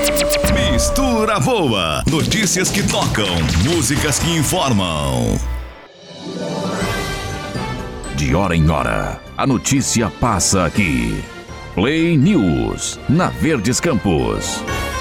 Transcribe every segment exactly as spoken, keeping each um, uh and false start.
Mistura boa. Notícias que tocam, músicas que informam. De hora em hora, a notícia passa aqui. Play News, na Verdes Campos.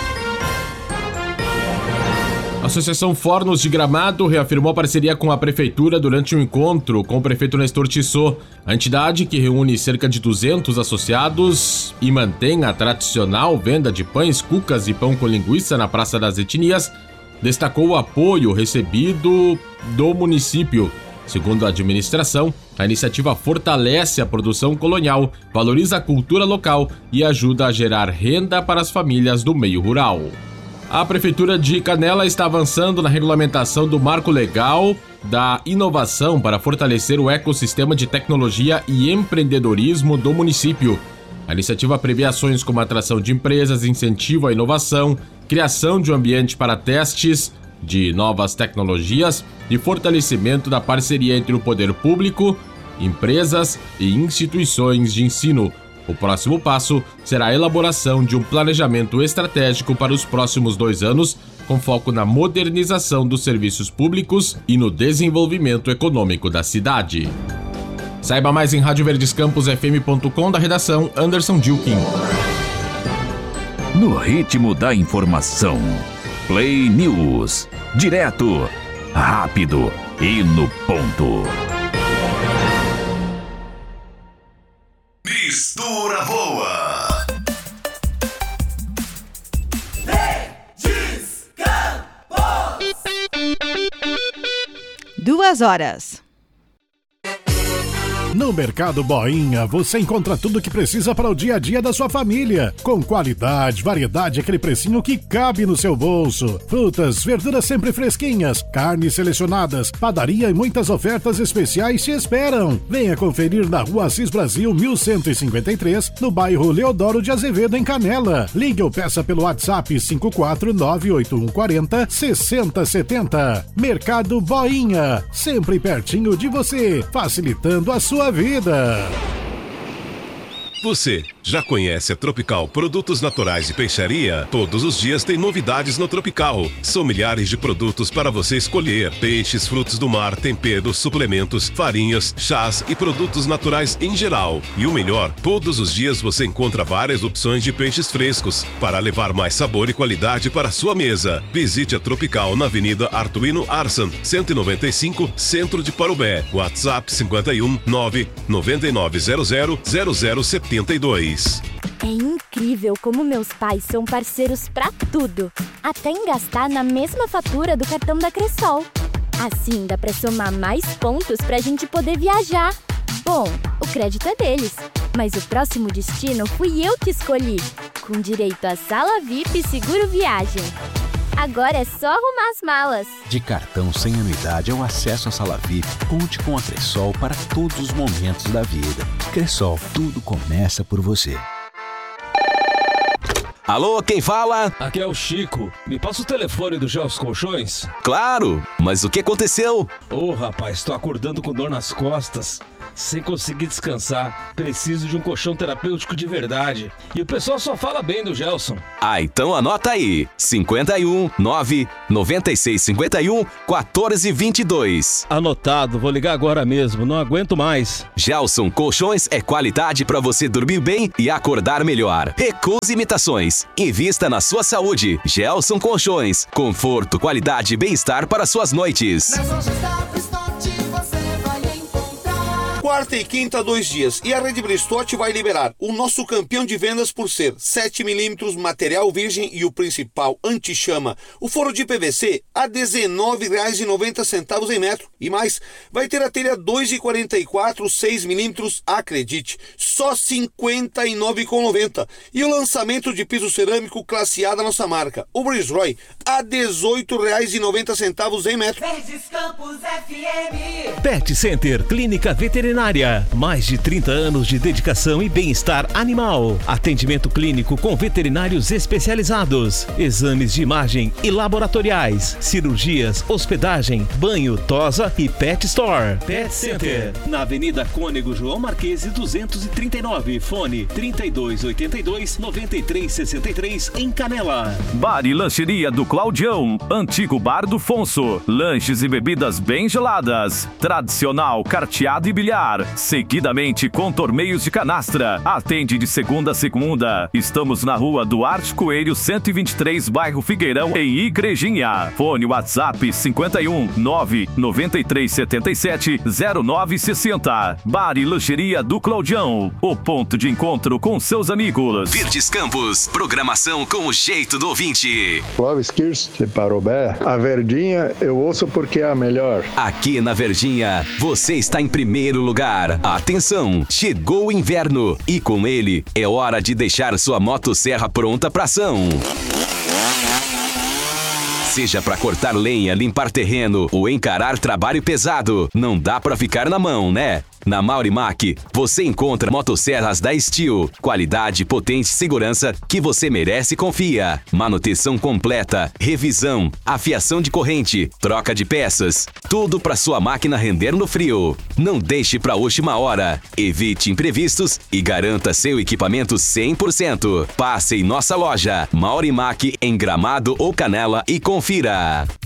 A Associação Fornos de Gramado reafirmou a parceria com a Prefeitura durante um encontro com o prefeito Nestor Tissot. A entidade, que reúne cerca de duzentos associados e mantém a tradicional venda de pães, cucas e pão com linguiça na Praça das Etnias, destacou o apoio recebido do município. Segundo a administração, a iniciativa fortalece a produção colonial, valoriza a cultura local e ajuda a gerar renda para as famílias do meio rural. A Prefeitura de Canela está avançando na regulamentação do Marco Legal da Inovação para fortalecer o ecossistema de tecnologia e empreendedorismo do município. A iniciativa prevê ações como atração de empresas, incentivo à inovação, criação de um ambiente para testes de novas tecnologias e fortalecimento da parceria entre o poder público, empresas e instituições de ensino. O próximo passo será a elaboração de um planejamento estratégico para os próximos dois anos, com foco na modernização dos serviços públicos e no desenvolvimento econômico da cidade. Saiba mais em rádio verdes campos f m ponto com, da redação Anderson Dilkin. No ritmo da informação, Play News, direto, rápido e no ponto. Mistura boa. Verdes Campos. Duas horas. No Mercado Boinha, você encontra tudo o que precisa para o dia a dia da sua família. Com qualidade, variedade, aquele precinho que cabe no seu bolso. Frutas, verduras sempre fresquinhas, carnes selecionadas, padaria e muitas ofertas especiais te esperam. Venha conferir na Rua Assis Brasil, mil cento e cinquenta e três, no bairro Leodoro de Azevedo, em Canela. Ligue ou peça pelo WhatsApp cinco quatro nove oito um quatro zero seis zero sete zero. Mercado Boinha, sempre pertinho de você, facilitando a sua vida. Você já conhece a Tropical Produtos Naturais de Peixaria? Todos os dias tem novidades no Tropical. São milhares de produtos para você escolher. Peixes, frutos do mar, temperos, suplementos, farinhas, chás e produtos naturais em geral. E o melhor, todos os dias você encontra várias opções de peixes frescos para levar mais sabor e qualidade para a sua mesa. Visite a Tropical na Avenida Artuino Arsan, cento e noventa e cinco, Centro de Parobé. WhatsApp cinco um nove nove nove zero zero zero zero sete dois. É incrível como meus pais são parceiros pra tudo, até em gastar na mesma fatura do cartão da Cressol. Assim dá pra somar mais pontos pra gente poder viajar. Bom, o crédito é deles, mas o próximo destino fui eu que escolhi, com direito a sala V I P e seguro viagem. Agora é só arrumar as malas. De cartão sem anuidade ao acesso à sala V I P, conte com a Cressol para todos os momentos da vida. Cressol, tudo começa por você. Alô, quem fala? Aqui é o Chico. Me passa o telefone do Gelson Colchões? Claro, mas o que aconteceu? Ô, oh, rapaz, tô acordando com dor nas costas, sem conseguir descansar. Preciso de um colchão terapêutico de verdade. E o pessoal só fala bem do Gelson. Ah, então anota aí. cinco um nove nove seis cinco um quatro dois dois. Anotado, vou ligar agora mesmo, não aguento mais. Gelson Colchões é qualidade para você dormir bem e acordar melhor. Recuse imitações. Invista na sua saúde. Gelson Colchões. Conforto, qualidade e bem-estar para suas noites. Quarta e quinta, dois dias. E a Rede Bristotti vai liberar o nosso campeão de vendas por ser sete milímetros, material virgem e o principal, anti-chama. O forro de P V C a dezenove reais e noventa centavos em metro. E mais, vai ter a telha dois e quarenta e quatro, seis milímetros, acredite, só cinquenta e nove reais e noventa centavos. E o lançamento de piso cerâmico classe A da nossa marca, o Brisroy, a dezoito reais e noventa centavos em metro. Verdes Campos F M. Pet Center, clínica veterinária Veterinária. Mais de trinta anos de dedicação e bem-estar animal. Atendimento clínico com veterinários especializados. Exames de imagem e laboratoriais. Cirurgias, hospedagem, banho, tosa e pet store. Pet Center. Na Avenida Cônego João Marquese duzentos e trinta e nove. Fone trinta e dois oitenta e dois, noventa e três sessenta e três em Canela. Bar e lancheria do Claudião. Antigo Bar do Fonso. Lanches e bebidas bem geladas. Tradicional carteado e bilhar. Seguidamente com torneios de canastra. Atende de segunda a segunda. Estamos na rua Duarte Coelho, cento e vinte e três, bairro Figueirão, em Igrejinha. Fone WhatsApp cinquenta e um, nove noventa e três setenta e sete, zero nove sessenta. Bar e lancheria do Claudião. O ponto de encontro com seus amigos. Verdes Campos, programação com o jeito do ouvinte. Clóvis Kirsch, se parou bem. A Verdinha eu ouço porque é a melhor. Aqui na Verdinha, você está em primeiro lugar. Atenção, chegou o inverno e com ele é hora de deixar sua motosserra pronta para ação. Seja para cortar lenha, limpar terreno ou encarar trabalho pesado, não dá para ficar na mão, né? Na Maurimac, você encontra motosserras da Steel, qualidade, potência e segurança que você merece e confia. Manutenção completa, revisão, afiação de corrente, troca de peças, tudo para sua máquina render no frio. Não deixe para a última hora. Evite imprevistos e garanta seu equipamento cem por cento. Passe em nossa loja, Maurimac, em Gramado ou Canela e confira.